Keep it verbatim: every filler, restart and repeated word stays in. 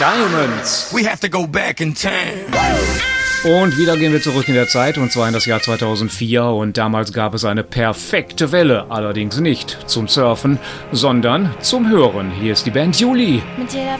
Diamonds. We have to go back in time. Und wieder gehen wir zurück in der Zeit, und zwar in das Jahr zweitausendvier. Und damals gab es eine perfekte Welle, allerdings nicht zum Surfen, sondern zum Hören. Hier ist die Band Juli. Mit jeder